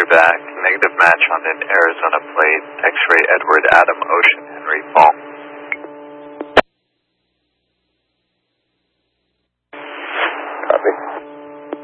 Roger back. Negative match on an Arizona plate. X-ray Edward Adam Ocean Henry Fall. Copy.